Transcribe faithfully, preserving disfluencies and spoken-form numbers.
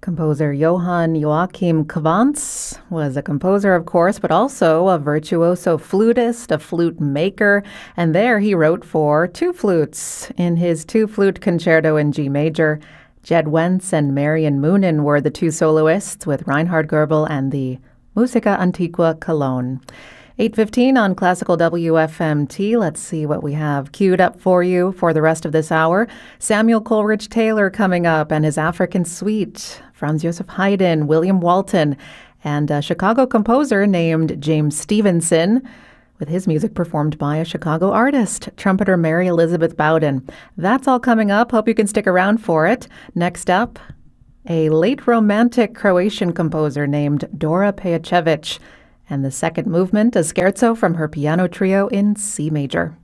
Composer Johann Joachim Quantz was a composer, of course, but also a virtuoso flutist, a flute maker, and there he wrote for two flutes in his two-flute concerto in G major. Jed Wentz and Marian Moonen were the two soloists, with Reinhard Goebel and the Musica Antiqua Cologne. eight fifteen on Classical W F M T. Let's see what we have queued up for you for the rest of this hour. Samuel Coleridge Taylor coming up and his African Suite. Franz Joseph Haydn, William Walton, and a Chicago composer named James Stevenson, with his music performed by a Chicago artist, trumpeter Mary Elizabeth Bowden. That's all coming up. Hope you can stick around for it. Next up, a late Romantic Croatian composer named Dora Pejacevic, and the second movement, a scherzo from her piano trio in C major.